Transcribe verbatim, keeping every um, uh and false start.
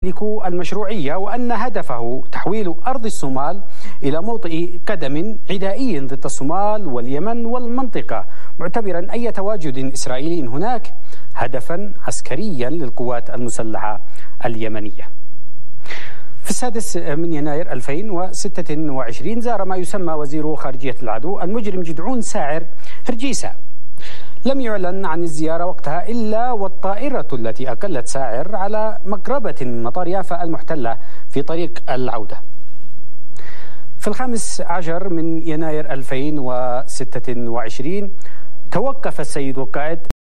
يملك المشروعية، وأن هدفه تحويل أرض الصومال إلى موطئ قدم عدائي ضد الصومال واليمن والمنطقة، معتبرا أي تواجد إسرائيلي هناك هدفا عسكريا للقوات المسلحة اليمنية. في السادس من يناير ألفين وستة وعشرين زار ما يسمى وزير خارجية العدو المجرم جدعون ساعر هرجيسة. لم يعلن عن الزيارة وقتها إلا والطائرة التي أقلت ساعر على مقربة من مطار يافا المحتلة في طريق العودة. في الخامس عشر من يناير ألفين وستة وعشرين توقف السيد والقائد